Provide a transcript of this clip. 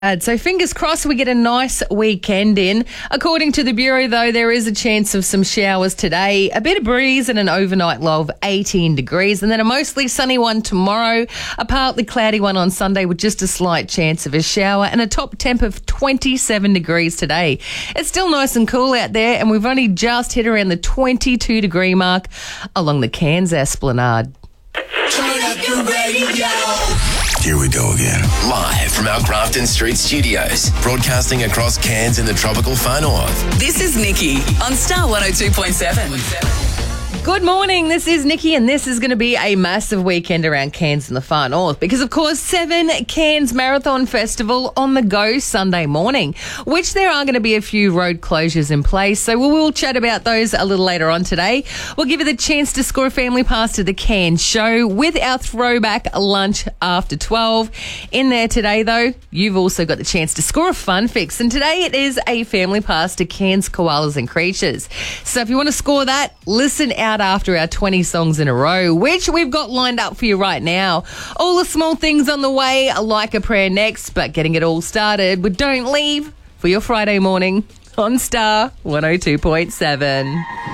So fingers crossed we get a nice weekend in. According to the Bureau, though, there is a chance of some showers today, a bit of breeze and an overnight low of 18 degrees, and then a mostly sunny one tomorrow, a partly cloudy one on Sunday with just a slight chance of a shower, and a top temp of 27 degrees today. It's still nice and cool out there, and we've only just hit around the 22 degree mark along the Cairns Esplanade. Turn up your radio. Here we go again. Live from our Grafton Street studios, broadcasting across Cairns in the tropical far north. This is Nikki on Star 102.7. Good morning, this is Nikki, and this is going to be a massive weekend around Cairns in the far north because, of course, 7 Cairns Marathon Festival on the go Sunday morning, which there are going to be a few road closures in place, so we will chat about those a little later on today. We'll give you the chance to score a family pass to the Cairns show with our throwback lunch after 12. In there today, though, you've also got the chance to score a fun fix, and today it is a family pass to Cairns Koalas and Creatures. So if you want to score that, listen out after our 20 songs in a row, which we've got lined up for you right now. All the small things on the way, like a prayer next, but getting it all started with Don't Leave for your Friday morning on Star 102.7.